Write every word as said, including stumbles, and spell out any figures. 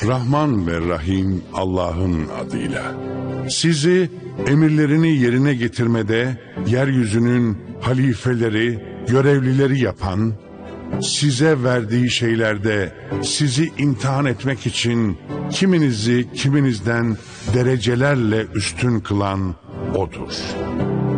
Rahman ve Rahim Allah'ın adıyla. Sizi emirlerini yerine getirmede yeryüzünün halifeleri, görevlileri yapan, size verdiği şeylerde sizi imtihan etmek için kiminizi kiminizden derecelerle üstün kılan O'dur.